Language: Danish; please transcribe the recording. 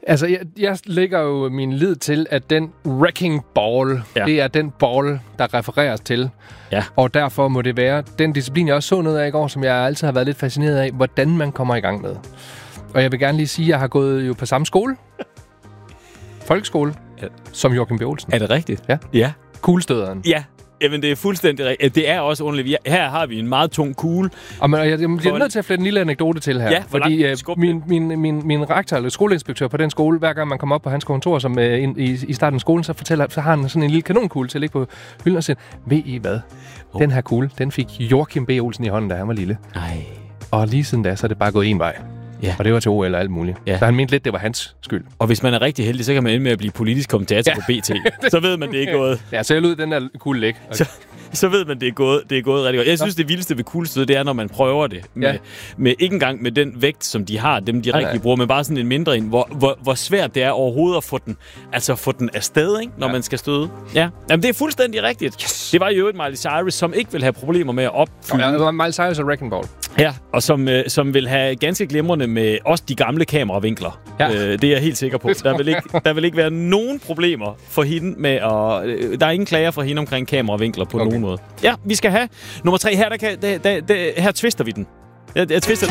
Altså, jeg lægger jo min lid til, at den wrecking ball, det er den ball, der refereres til. Ja. Og derfor må det være den disciplin, jeg også så noget af i går, som jeg altid har været lidt fascineret af, hvordan man kommer i gang med. Og jeg vil gerne lige sige, at jeg har gået jo på samme skole. Folkeskole. Som Joachim B. Olsen. Er det rigtigt? Ja. Kuglestøderen. Ja. Jamen, det er fuldstændig rigtigt. Det er også underligt. Her har vi en meget tung kugle. Og jeg bliver nødt til at flette en lille anekdote til her. Ja, fordi min rektor, eller skoleinspektør på den skole, hver gang man kommer op på hans kontor som i starten af skolen, så har han sådan en lille kanonkugle til at ligge på hylden og siger, ved I hvad? Den her kugle, den fik Joachim B. Olsen i hånden, da han var lille. Ej. Og lige siden da, så er det bare gået en vej. Ja. Og det var til OL og alt muligt. Ja. Så han mente lidt, det var hans skyld. Og hvis man er rigtig heldig, så kan man ende med at blive politisk kommentator på BT. Så ved man, det er gået. Ja, så jeg lød den der kugle ligge. Okay. Så ved man, det er gået rigtig godt. Jeg synes, det vildeste ved kuglestød, det er, når man prøver det. Med ikke engang med den vægt, som de har, dem de rigtig bruger, men bare sådan en mindre en, hvor svært det er overhovedet at få den afsted, ikke, når man skal støde. Ja. Jamen, det er fuldstændig rigtigt. Yes. Det var jo et Miley Cyrus, som ikke vil have problemer med at opfylde. Ja, det var Miley Cyrus og Wrecking Ball. Ja, og som vil have ganske glimrende med også de gamle kameravinkler. Ja. Det er jeg helt sikker på. Der vil ikke være nogen problemer for hende med at... Der er ingen klager for hende omkring kameravinkler på nogen måde. Ja, vi skal have nummer 3 her. Her twister vi den. Jeg twister